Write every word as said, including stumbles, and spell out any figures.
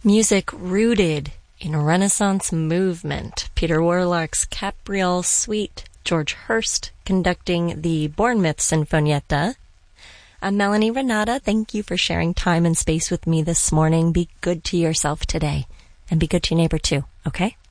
Music rooted in Renaissance movement. Peter Warlark's Capriole Suite. George Hurst conducting the Bournemouth Sinfonietta. I'm Melanie Renata. Thank you for sharing time and space with me this morning. Be good to yourself today, and be good to your neighbor too, okay?